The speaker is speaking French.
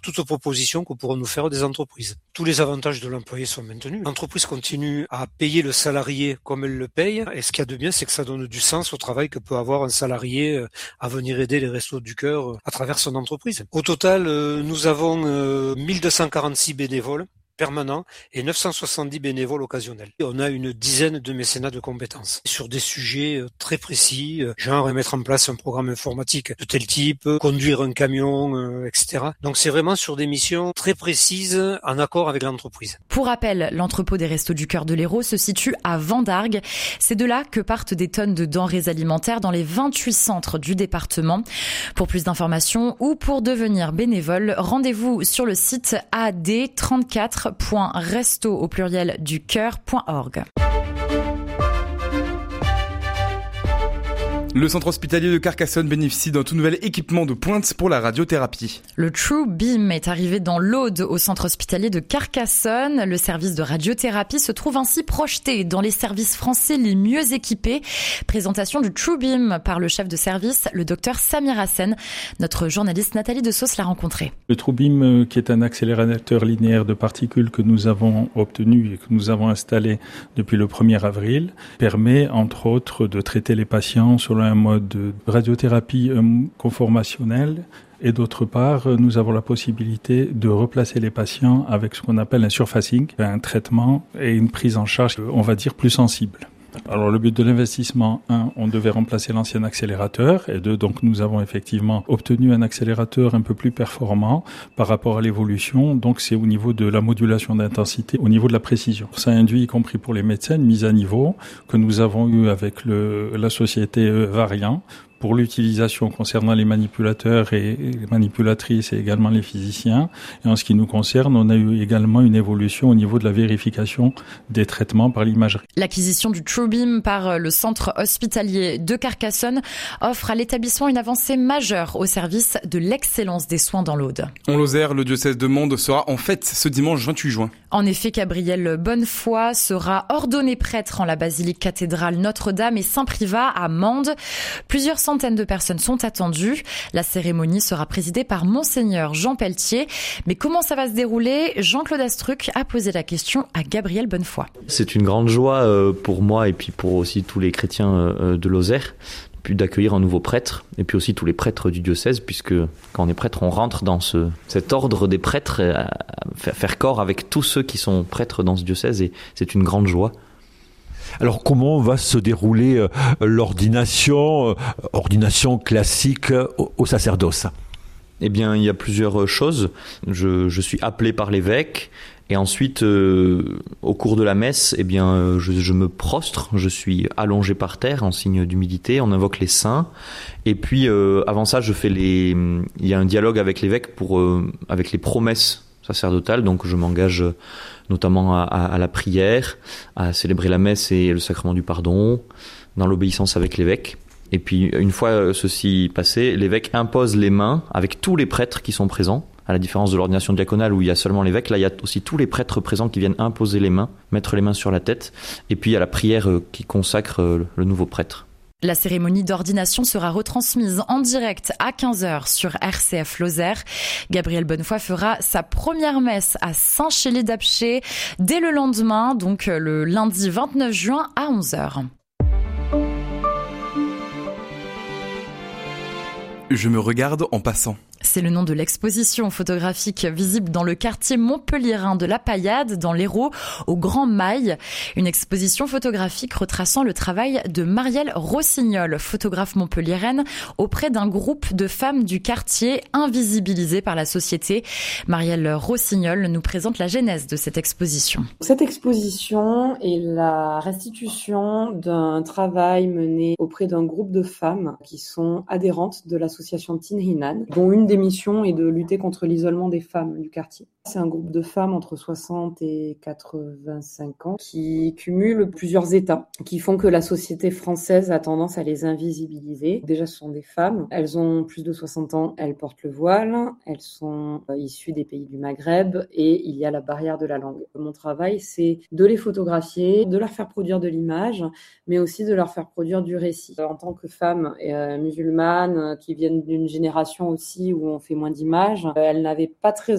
toute proposition que pourront nous faire des entreprises. Tous les avantages de l'employé sont maintenus. L'entreprise continue à payer le salarié comme elle le paye. Et ce qu'il y a de bien, c'est que ça donne du sens au travail que peut avoir un salarié à venir aider les Restos du Cœur à travers son entreprise. Au total, nous avons 1246 bénévoles permanents et 970 bénévoles occasionnels. Et on a une dizaine de mécénats de compétences sur des sujets très précis, genre mettre en place un programme informatique de tel type, conduire un camion, etc. Donc c'est vraiment sur des missions très précises en accord avec l'entreprise. Pour rappel, l'entrepôt des Restos du Cœur de l'Hérault se situe à Vendargues. C'est de là que partent des tonnes de denrées alimentaires dans les 28 centres du département. Pour plus d'informations ou pour devenir bénévole, rendez-vous sur le site ad34.resto au pluriel du cœur.org. Le centre hospitalier de Carcassonne bénéficie d'un tout nouvel équipement de pointe pour la radiothérapie. Le TrueBeam est arrivé dans l'Aude au centre hospitalier de Carcassonne. Le service de radiothérapie se trouve ainsi projeté dans les services français les mieux équipés. Présentation du TrueBeam par le chef de service, le docteur Samir Hassen. Notre journaliste Nathalie Desauce l'a rencontré. Le TrueBeam, qui est un accélérateur linéaire de particules que nous avons obtenu et que nous avons installé depuis le 1er avril, permet entre autres de traiter les patients sur un mode de radiothérapie conformationnelle et d'autre part, nous avons la possibilité de replacer les patients avec ce qu'on appelle un surfacing, un traitement et une prise en charge, on va dire, plus sensible. Alors le but de l'investissement, 1, on devait remplacer l'ancien accélérateur et 2, donc nous avons effectivement obtenu un accélérateur un peu plus performant par rapport à l'évolution, donc c'est au niveau de la modulation d'intensité, au niveau de la précision. Ça induit, y compris pour les médecins, une mise à niveau que nous avons eue avec la société Variant, pour l'utilisation concernant les manipulateurs et les manipulatrices et également les physiciens. Et en ce qui nous concerne, on a eu également une évolution au niveau de la vérification des traitements par l'imagerie. L'acquisition du TrueBeam par le centre hospitalier de Carcassonne offre à l'établissement une avancée majeure au service de l'excellence des soins dans l'Aude. En Lozère, le diocèse de Mende sera en fête ce dimanche 28 juin. En effet, Gabriel Bonnefoy sera ordonné prêtre en la basilique cathédrale Notre-Dame et Saint-Privat à Mende. Plusieurs centaines de personnes sont attendues. La cérémonie sera présidée par Monseigneur Jean Pelletier. Mais comment ça va se dérouler ? Jean-Claude Astruc a posé la question à Gabriel Bonnefoy. C'est une grande joie pour moi et puis pour aussi tous les chrétiens de Lozère, puis d'accueillir un nouveau prêtre et puis aussi tous les prêtres du diocèse, puisque quand on est prêtre, on rentre dans cet ordre des prêtres, à faire corps avec tous ceux qui sont prêtres dans ce diocèse et c'est une grande joie. Alors comment va se dérouler l'ordination classique au sacerdoce ? Eh bien, il y a plusieurs choses. Je suis appelé par l'évêque et ensuite, au cours de la messe, eh bien, je me prostre, je suis allongé par terre en signe d'humilité, on invoque les saints. Et puis, avant ça, il y a un dialogue avec l'évêque avec les promesses sacerdotales, donc je m'engage notamment à la prière, à célébrer la messe et le sacrement du pardon, dans l'obéissance avec l'évêque. Et puis, une fois ceci passé, l'évêque impose les mains avec tous les prêtres qui sont présents, à la différence de l'ordination diaconale où il y a seulement l'évêque. Là, il y a aussi tous les prêtres présents qui viennent imposer les mains, mettre les mains sur la tête. Et puis, il y a la prière qui consacre le nouveau prêtre. La cérémonie d'ordination sera retransmise en direct à 15h sur RCF Lozère. Gabriel Bonnefoy fera sa première messe à Saint-Chély-d'Apcher dès le lendemain, donc le lundi 29 juin à 11h. Je me regarde en passant. C'est le nom de l'exposition photographique visible dans le quartier montpelliérain de la Paillade, dans l'Hérault, au Grand Mail. Une exposition photographique retraçant le travail de Marielle Rossignol, photographe montpelliéraine, auprès d'un groupe de femmes du quartier invisibilisées par la société. Marielle Rossignol nous présente la genèse de cette exposition. Cette exposition est la restitution d'un travail mené auprès d'un groupe de femmes qui sont adhérentes de l'association Tin Hinan, dont une des missions est de lutter contre l'isolement des femmes du quartier. C'est un groupe de femmes entre 60 et 85 ans qui cumulent plusieurs états, qui font que la société française a tendance à les invisibiliser. Déjà, ce sont des femmes, elles ont plus de 60 ans, elles portent le voile, elles sont issues des pays du Maghreb et il y a la barrière de la langue. Mon travail, c'est de les photographier, de leur faire produire de l'image, mais aussi de leur faire produire du récit. En tant que femme musulmane qui viennent d'une génération aussi où on fait moins d'images, elles n'avaient pas très